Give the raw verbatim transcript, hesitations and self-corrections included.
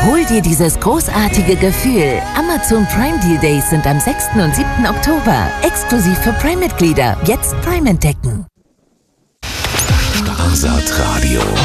Hol dir dieses großartige Gefühl. Amazon Prime Deal Days sind am sechsten und siebten Oktober. Exklusiv für Prime-Mitglieder. Jetzt Prime entdecken. Sparsat Radio.